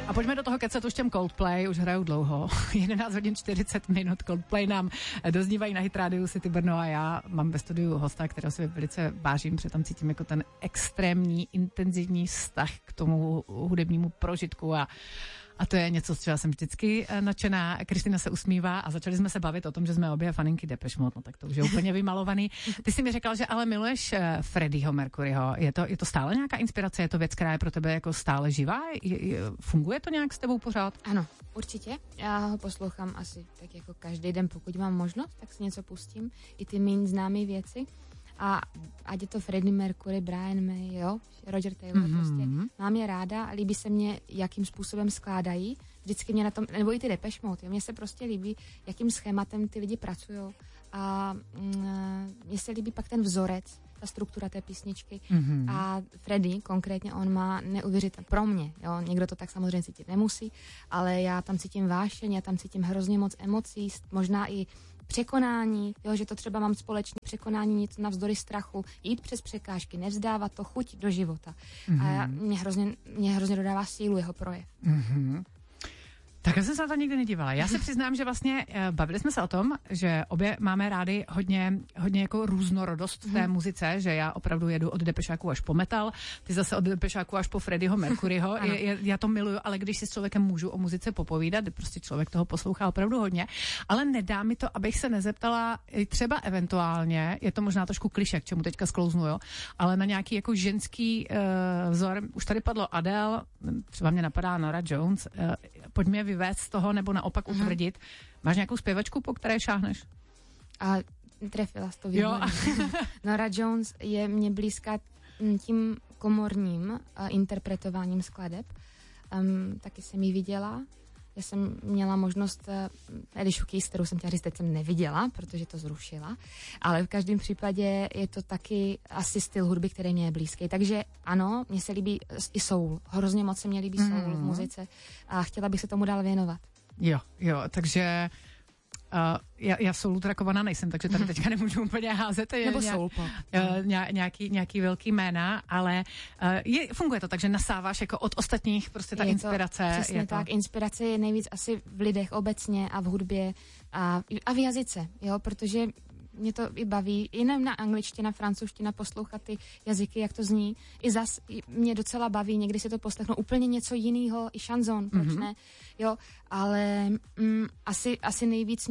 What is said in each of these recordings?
A pojďme do toho kecat už těm Coldplay, už hrajou dlouho. 11 hodin 40 minut. Coldplay nám doznívají na Hit Radio City Brno a já mám ve studiu hosta, kterého si velice vážím, protože tam cítím jako ten extrémní, intenzivní vztah k tomu hudebnímu prožitku a to je něco, z čeho jsem vždycky nadšená. Kristýna se usmívá a začali jsme se bavit o tom, že jsme obě faninky Depeche Mode, no tak to už je úplně vymalovaný. Ty jsi mi řekla, že ale miluješ Freddieho Mercuryho. Je to stále nějaká inspirace? Je to věc, která je pro tebe jako stále živá? Funguje to nějak s tebou pořád? Ano, určitě. Já ho poslouchám asi tak jako každý den, pokud mám možnost, tak si něco pustím. I ty méně známé věci. A ať je to Freddie Mercury, Brian May, jo, Roger Taylor, prostě mám je ráda a líbí se mě, jakým způsobem skládají. Vždycky mě na tom, nebo i ty Depeche Mode, jo, mně se prostě líbí, jakým schématem ty lidi pracují. A mně se líbí pak ten vzorec, ta struktura té písničky. A Freddie konkrétně, on má neuvěřitelné, pro mě, jo, někdo to tak samozřejmě cítit nemusí, ale já tam cítím vášeň, já tam cítím hrozně moc emocí, možná i překonání, jo, že to třeba mám společně překonání nic navzdory strachu, jít přes překážky, nevzdávat to, chuť do života. A mě hrozně dodává sílu jeho projev. Tak jsem se na to nikdy nedívala. Já se přiznám, že vlastně bavili jsme se o tom, že obě máme rádi hodně jako různorodost v té muzice, že já opravdu jedu od Depešáku až po metal, ty zase od Depešáku až po Freddieho Mercuryho. Já to miluju, ale když si s člověkem můžu o muzice popovídat, prostě člověk toho poslouchá opravdu hodně, ale nedá mi to, abych se nezeptala třeba eventuálně, je to možná trošku klišé, k čemu teďka sklouznu, jo, ale na nějaký jako ženský vzor, už tady padlo Adele, třeba mě napadá Nora Jones, pojďme vyvést z toho, nebo naopak utvrdit. Máš nějakou zpěvačku, po které šáhneš? A trefila jsi to výborně. Nora Jones je mě blízká tím komorním interpretováním skladeb. Taky jsem ji viděla. Já jsem měla možnost, Eddie Keys, kterou jsem chtěla říct, teď jsem neviděla, protože to zrušila, ale v každém případě je to taky asi styl hudby, který mě je blízký. Takže ano, mně se líbí i soul. Hrozně moc se mě líbí soul v muzice a chtěla bych se tomu dál věnovat. Jo, takže já soulu trakovaná nejsem, takže tady teďka nemůžu úplně házet. Nebo soul pop. Nějaký velký jména, ale funguje to tak, že nasáváš jako od ostatních prostě ta inspirace. Přesně tak, inspirace je nejvíc asi v lidech obecně a v hudbě a v jazyce, jo, protože mě to i baví, jenom na angličtina, francouzština poslouchat ty jazyky, jak to zní. I zas mě docela baví, někdy si to poslechnu úplně něco jiného, i šanzon, proč ne, jo, ale asi nejvíc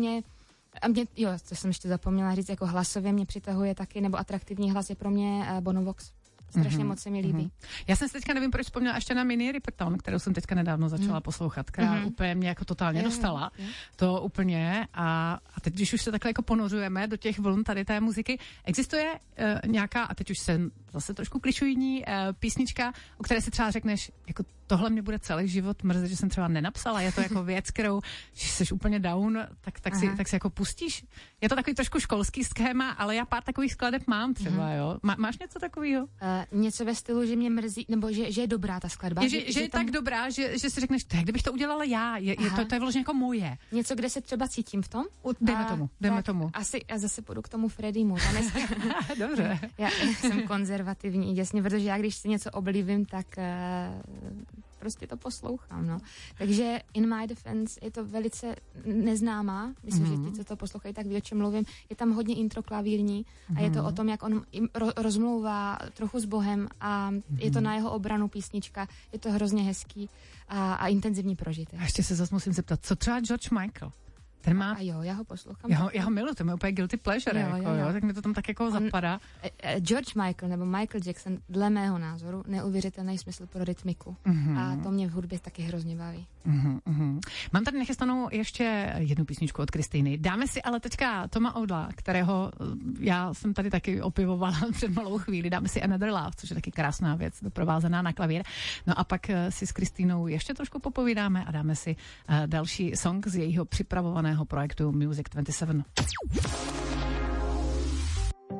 to jsem ještě zapomněla říct, jako hlasově mě přitahuje taky, nebo atraktivní hlas je pro mě Bono Vox. Strašně moc se mi líbí. Já jsem si teďka nevím, proč vzpomněla ještě na Minnie Riperton, kterou jsem teďka nedávno začala poslouchat, která úplně mě jako totálně dostala. To úplně a teď, když už se takhle jako ponořujeme do těch vln tady té muziky, existuje nějaká, a teď už jsem zase trošku klišujní, písnička, o které si třeba řekneš, jako tohle mě bude celý život mrzet, že jsem třeba nenapsala, je to jako věc, kterou, že jsi úplně down, tak si jako pustíš. Je to takový trošku školský schéma, ale já pár takových skladeb mám třeba, jo. Máš něco takového? Něco ve stylu, že mě mrzí, nebo že je dobrá ta skladba. Že je tam tak dobrá, že si řekneš, kdybych to udělala já, to je vložně jako moje. Něco, kde se třeba cítím v tom? Dejme tomu. Asi já zase půjdu k tomu Freddiemu. Dobře. Já jsem konzervativní, jasně, protože já když si něco oblíbím, tak prostě to poslouchám, no. Takže In My Defense je to velice neznámá, myslím, že ti, co to poslouchají, tak ví, o čem mluvím. Je tam hodně intro klavírní a je to o tom, jak on rozmlouvá trochu s Bohem a je to na jeho obranu písnička, je to hrozně hezký a intenzivní prožitek. A ještě se zase musím zeptat, co třeba George Michael? Ten má... A jo, já ho poslouchám. Já ho miluji, to je úplně guilty pleasure, jo, tak mi to tam tak jako zapadá. George Michael nebo Michael Jackson, dle mého názoru, neuvěřitelný smysl pro rytmiku. A to mě v hudbě taky hrozně baví. Mám tady nachystanou ještě jednu písničku od Kristýny. Dáme si ale teďka Toma Odla, kterého já jsem tady taky opivovala před malou chvíli. Dáme si Another Love, což je taky krásná věc, doprovázená na klavír. No a pak si s Kristýnou ještě trošku popovídáme a dáme si další song z jejího připravovaného projektu Music 27.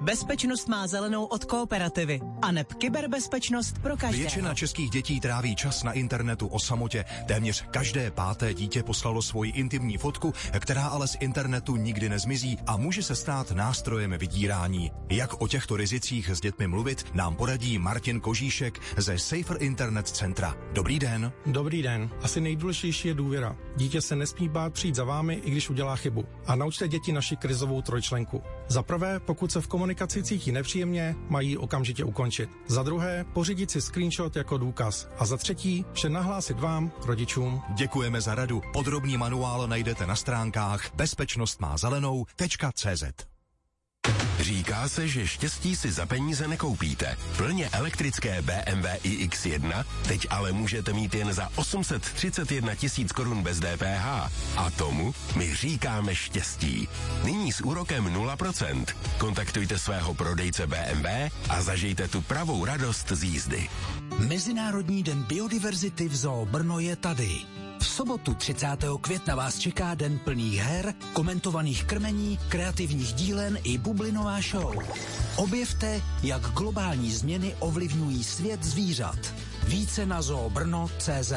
Bezpečnost má zelenou od Kooperativy. A neb kyberbezpečnost pro každého. Většina českých dětí tráví čas na internetu o samotě. Téměř každé 5. dítě poslalo svoji intimní fotku, která ale z internetu nikdy nezmizí a může se stát nástrojem vydírání. Jak o těchto rizicích s dětmi mluvit, nám poradí Martin Kožíšek ze Safer Internet Centra. Dobrý den. Dobrý den. Asi nejdůležitější je důvěra. Dítě se nesmí bát přijít za vámi, i když udělá chybu. A naučte děti naši krizovou trojčlenku. Za prvé, pokud se v komunikaci cítí nepříjemně, mají ji okamžitě ukončit. Za druhé, pořídit si screenshot jako důkaz. A za třetí, vše nahlásit vám, rodičům. Děkujeme za radu. Podrobný manuál najdete na stránkách bezpečnostmázelenou.cz. Říká se, že štěstí si za peníze nekoupíte. Plně elektrické BMW iX1 teď ale můžete mít jen za 831 000 korun bez DPH. A tomu my říkáme štěstí. Nyní s úrokem 0%. Kontaktujte svého prodejce BMW a zažijte tu pravou radost z jízdy. Mezinárodní den biodiverzity v Zoo Brno je tady. V sobotu 30. května vás čeká den plných her, komentovaných krmení, kreativních dílen i bublinová show. Objevte, jak globální změny ovlivňují svět zvířat. Více na zoobrno.cz.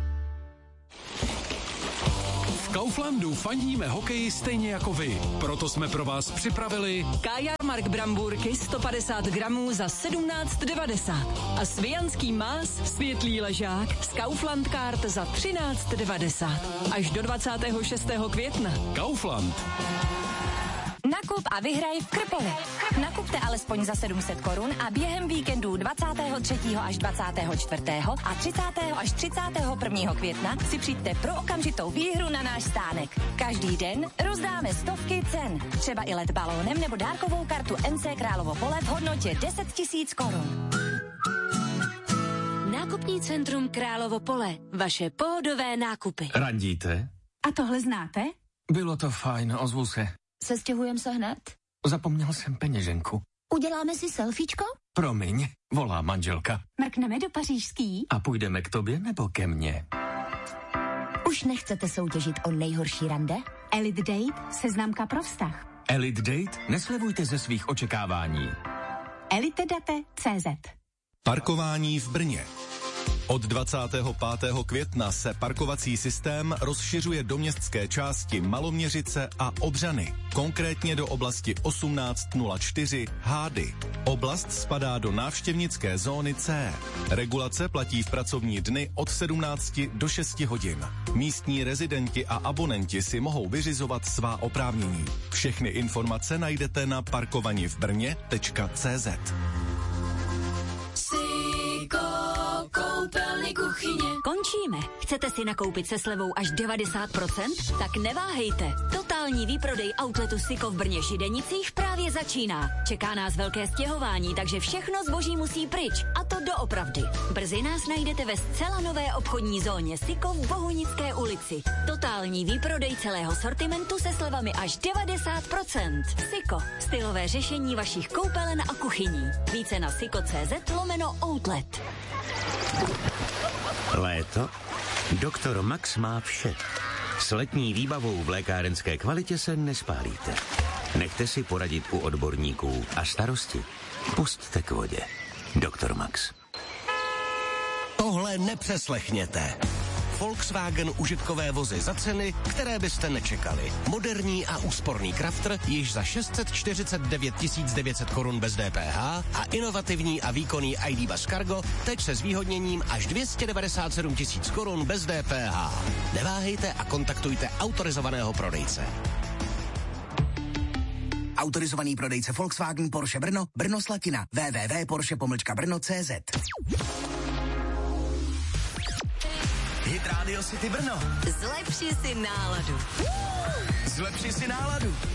V Kauflandu fandíme hokeji stejně jako vy. Proto jsme pro vás připravili Kajarmark brambůrky 150 gramů za 17,90 a svijanský más světlý ležák z Kaufland Card za 13,90 až do 26. května. Kaufland. Nakup a vyhraj v Krpoli. Nakupte alespoň za 700 korun a během víkendů 23. až 24. a 30. až 31. května si přijďte pro okamžitou výhru na náš stánek. Každý den rozdáme stovky cen. Třeba i let balónem nebo dárkovou kartu MC Královo Pole v hodnotě 10 000 korun. Nákupní centrum Královo Pole. Vaše pohodové nákupy. Randíte? A tohle znáte? Bylo to fajn, ozvu se. Sestěhujeme se hned? Zapomněl jsem peněženku. Uděláme si selfiečko? Promiň, volá manželka. Mrkneme do pařížský? A půjdeme k tobě nebo ke mně? Už nechcete soutěžit o nejhorší rande? Elite Date, seznamka pro vztah. Elite Date? Neslevujte ze svých očekávání. elitedate.cz. Parkování v Brně. Od 25. května se parkovací systém rozšiřuje do městské části Maloměřice a Obřany, konkrétně do oblasti 1804 Hády. Oblast spadá do návštěvnické zóny C. Regulace platí v pracovní dny od 17 do 6 hodin. Místní rezidenti a abonenti si mohou vyřizovat svá oprávnění. Všechny informace najdete na parkovanivbrně.cz. Koupelny kuchyně. Končíme. Chcete si nakoupit se slevou až 90%? Tak neváhejte. Totální výprodej outletu Siko v Brně Židenicích právě začíná. Čeká nás velké stěhování, takže všechno zboží musí pryč. A to doopravdy. Brzy nás najdete ve zcela nové obchodní zóně Siko v Bohunické ulici. Totální výprodej celého sortimentu se slevami až 90%. Siko. Stylové řešení vašich koupelen a kuchyní. Více na siko.cz/outlet. Léto? Doktor Max má vše. S letní výbavou v lékárenské kvalitě se nespálíte. Nechte si poradit u odborníků a starosti pusťte k vodě. Doktor Max. Tohle nepřeslechněte. Volkswagen užitkové vozy za ceny, které byste nečekali. Moderní a úsporný Crafter již za 649 900 korun bez DPH a inovativní a výkonný ID Buzz Cargo teď se zvýhodněním až 297 000 korun bez DPH. Neváhejte a kontaktujte autorizovaného prodejce. Autorizovaný prodejce Volkswagen Porsche Brno, Brno Slatina, www.porsche-brno.cz. Hit Radio City Brno. Zlepši si náladu. Zlepši si náladu.